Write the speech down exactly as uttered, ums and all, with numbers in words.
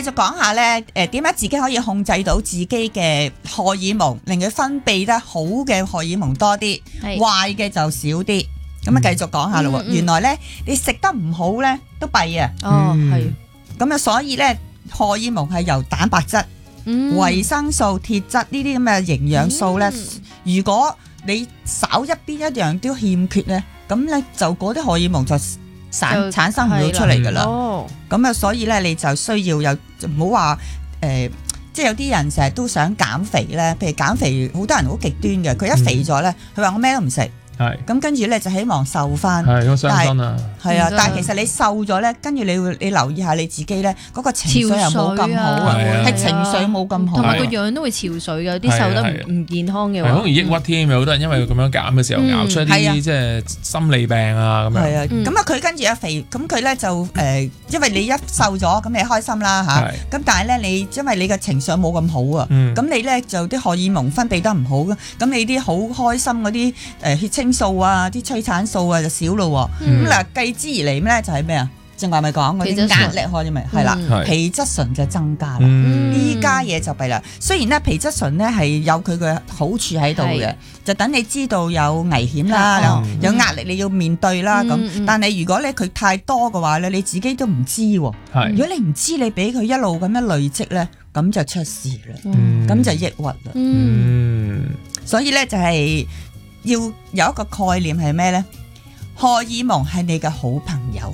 繼續講下咧，誒點解自己可以控制到自己嘅荷爾蒙，令佢分泌得好嘅荷爾蒙多啲，壞嘅就少啲。咁啊，繼續講下咯喎。原來咧，你食得唔好咧都弊啊。 哦，係。 咁啊，所以咧，荷爾蒙係由蛋白質、維生素、鐵質呢啲咁嘅營養素咧，如果你少一邊一樣都欠缺咧，咁咧就嗰啲荷爾蒙就產產生唔到出嚟噶啦。咁啊，所以咧你就需要有唔好話誒，即係有啲人成日都想減肥咧，譬如減肥，好多人好極端嘅，佢一肥咗咧，佢話我咩都唔食。係，咁跟住咧就希望瘦翻， 係好傷心啊！ 係啊，但係其實你瘦咗咧，跟住你會你留意下你自己咧，嗰個情緒又冇咁好啊，係情緒冇咁好， 同埋個樣都會憔悴嘅，有啲瘦得唔唔健康嘅話， 好容易抑鬱添，有好多人因為咁樣減嘅時候熬出一啲即係心理病啊咁樣。 係啊，咁啊佢跟住一肥，咁佢咧就誒，因為你一瘦咗，咁你開心啦嚇，咁但係咧你因為你嘅情緒冇咁好啊，咁你咧就啲荷爾蒙分泌得唔好，咁你啲好開心嗰啲誒血清素啊，啲催產素啊就少咯，咁嗱繼之而嚟咩就係咩啊？正話咪講嗰啲壓力荷爾蒙係啦，皮質醇就增加啦，呢家嘢就弊啦。雖然咧皮質醇咧係有佢嘅好處喺度嘅，就等你知道有危險啦，有壓力你要面對啦咁。但係如果咧佢太多嘅話咧，你自己都唔知喎。如果你唔知，你俾佢一路咁樣累積咧，咁就出事啦，咁就抑鬱啦。所以咧就係。要有一個概念係咩呢？荷爾蒙係你嘅好朋友。